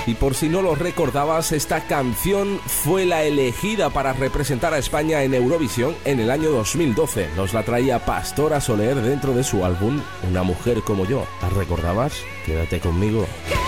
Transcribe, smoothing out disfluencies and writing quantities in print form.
Y por si no lo recordabas, esta canción fue la elegida para representar a España en Eurovisión en el año 2012. Nos la traía Pastora Soler dentro de su álbum Una mujer como yo. ¿La recordabas? Quédate conmigo.